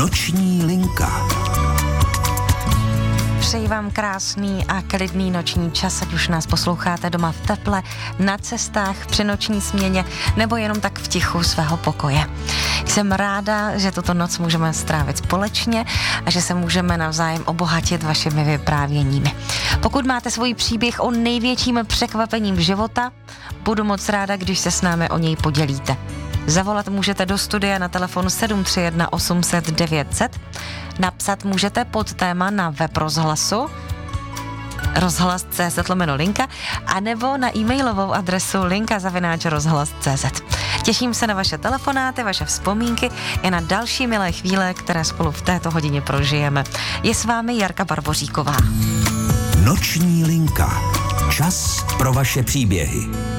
Noční linka. Přeji vám krásný a klidný noční čas, ať už nás posloucháte doma v teple, na cestách, při noční směně nebo jenom tak v tichu svého pokoje. Jsem ráda, že tuto noc můžeme strávit společně a že se můžeme navzájem obohatit vašimi vyprávěními. Pokud máte svůj příběh o největším překvapením života, budu moc ráda, když se s námi o něj podělíte. Zavolat můžete do studia na telefon 731 800 900, napsat můžete pod téma na web rozhlasu rozhlas.cz/linka anebo na e-mailovou adresu linka@rozhlas.cz. Těším se na vaše telefonáty, vaše vzpomínky i na další milé chvíle, které spolu v této hodině prožijeme. Je s vámi Jarka Barboříková. Noční linka. Čas pro vaše příběhy.